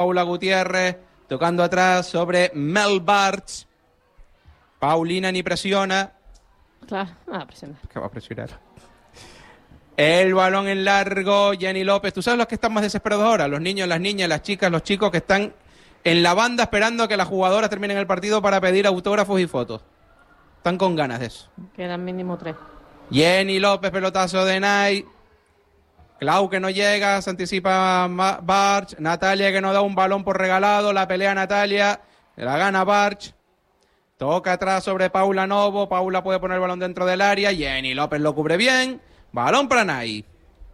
Paula Gutiérrez tocando atrás sobre Mel Bartz. Paulina ni presiona. Claro, presiona. ¿Qué va a presionar? El balón en largo, Jenny López. ¿Tú sabes los que están más desesperados ahora? Los niños, las niñas, las chicas, los chicos que están en la banda esperando a que las jugadoras terminen el partido para pedir autógrafos y fotos. Están con ganas de eso. Quedan mínimo 3. Jenny López, pelotazo de Nay. Clau que no llega, se anticipa Barch. Natalia que no da un balón por regalado, la pelea Natalia, la gana Barch. Toca atrás sobre Paula Novo, Paula puede poner el balón dentro del área, Jenny López lo cubre bien, balón para Nay.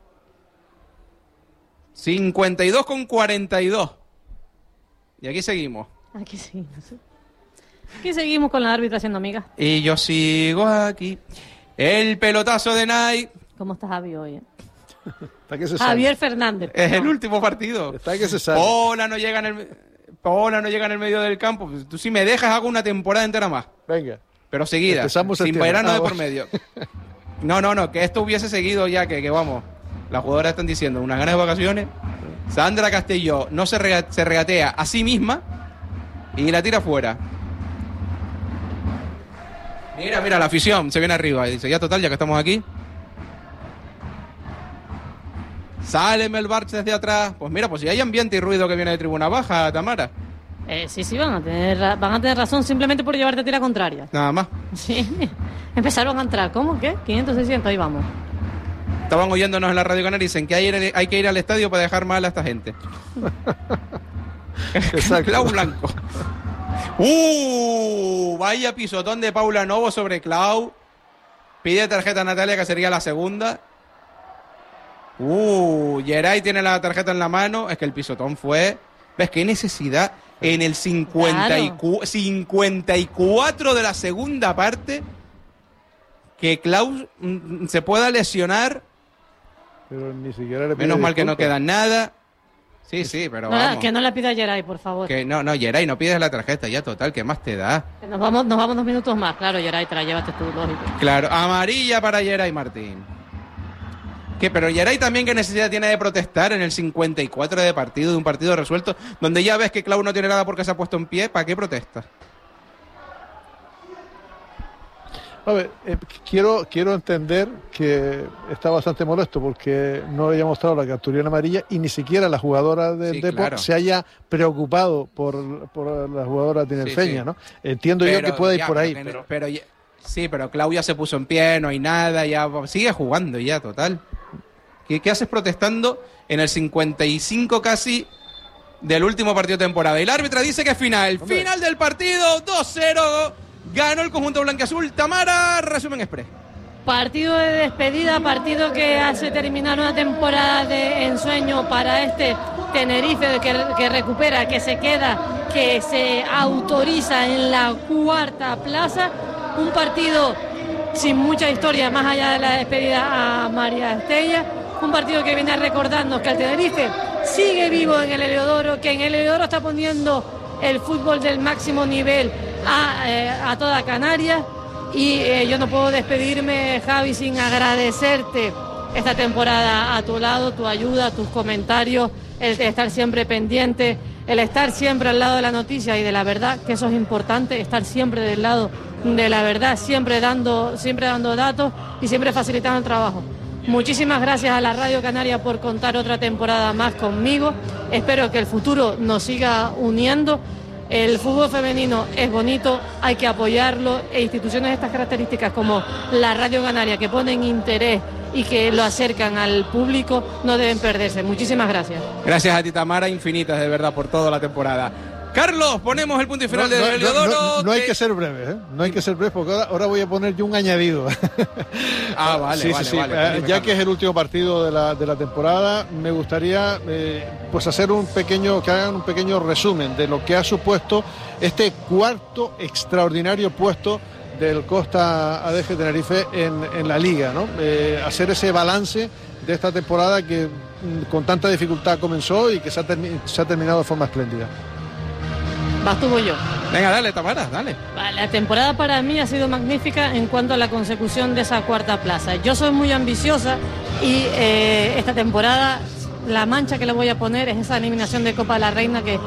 52-42. Y aquí seguimos. Aquí seguimos con la árbitra haciendo amigas. Y yo sigo aquí. El pelotazo de Nay. ¿Cómo está Javi hoy? Está que se Javier Fernández. Es el último partido. Está que se sale. Paola no llega en el medio del campo. Pues tú si me dejas hago una temporada entera más. Venga. Pero seguida. Empezamos sin verano de por medio. No, que esto hubiese seguido ya, que vamos. Las jugadoras están diciendo unas ganas de vacaciones. Sandra Castelló no se regatea a sí misma y la tira fuera. Mira, la afición se viene arriba y dice, ya total, ya que estamos aquí. Sale Mel Barch desde atrás. Pues mira, pues si hay ambiente y ruido que viene de tribuna baja, Tamara. Sí, van a tener razón simplemente por llevarte tira contraria. Nada más. Sí, empezaron a entrar. ¿Cómo? ¿Qué? 500, 600, ahí vamos. Estaban oyéndonos en la Radio Canaria y dicen que hay que ir al estadio para dejar mal a esta gente. Clau Blanco. Vaya pisotón de Paula Novo sobre Clau. Pide tarjeta a Natalia, que sería la segunda. Geray tiene la tarjeta en la mano. Es que el pisotón fue... ¿Ves qué necesidad? En el 54 de la segunda parte que Clau se pueda lesionar. Pero ni siquiera le pide menos mal que no disculpas. queda nada. Sí, pero vamos. Que no la pida Geray, por favor. Que no, Geray, no pides la tarjeta ya, total, ¿qué más te da? Nos vamos 2 minutos más. Claro, Geray, te la llevaste tú, lógico. Claro, amarilla para Geray Martín. Pero Geray también, ¿qué necesidad tiene de protestar en el 54 de partido, de un partido resuelto, donde ya ves que Clau no tiene nada porque se ha puesto en pie? ¿Para qué protesta? A ver, quiero entender que está bastante molesto porque no le haya mostrado la cartulina amarilla y ni siquiera la jugadora del Depor se haya preocupado por la jugadora tinerfeña, ¿no? Entiendo yo que pueda ir por ahí. Pero Clau ya se puso en pie, no hay nada, ya sigue jugando ya, total. ¿Qué haces protestando en el 55 casi del último partido de temporada? Y el árbitro dice que es final. Hombre. Final del partido, 2-0. Ganó el conjunto blanquiazul. Tamara, resumen express. Partido de despedida, partido que hace terminar una temporada de ensueño para este Tenerife que recupera, que se queda, que se autoriza en la 4ª plaza. Un partido sin mucha historia, más allá de la despedida a María Estella. Un partido que viene a recordarnos que el Tenerife sigue vivo en el Heliodoro, que en el Heliodoro está poniendo el fútbol del máximo nivel a toda Canarias. Y yo no puedo despedirme, Javi, sin agradecerte esta temporada a tu lado, tu ayuda, tus comentarios, el estar siempre pendiente, el estar siempre al lado de la noticia y de la verdad, que eso es importante, estar siempre del lado de la verdad, siempre dando datos y siempre facilitando el trabajo. Muchísimas gracias a la Radio Canaria por contar otra temporada más conmigo. Espero que el futuro nos siga uniendo. El fútbol femenino es bonito, hay que apoyarlo, e instituciones de estas características como la Radio Canaria, que ponen interés y que lo acercan al público, no deben perderse. Muchísimas gracias. Gracias a ti, Tamara, infinitas de verdad por toda la temporada. Carlos, ponemos el punto y final del Heliodoro. No hay que ser breve, ¿eh? No hay que ser breve porque ahora voy a poner yo un añadido. Vale. Ya que es el último partido de la temporada, me gustaría pues hacer que hagan un pequeño resumen de lo que ha supuesto este 4º extraordinario puesto del Costa ADG Tenerife en la Liga, ¿no? Hacer ese balance de esta temporada que con tanta dificultad comenzó y que se ha terminado de forma espléndida. Vas tú o yo. Venga, dale, Tamara, dale. La temporada para mí ha sido magnífica en cuanto a la consecución de esa 4ª plaza. Yo soy muy ambiciosa y esta temporada la mancha que le voy a poner es esa eliminación de Copa de la Reina que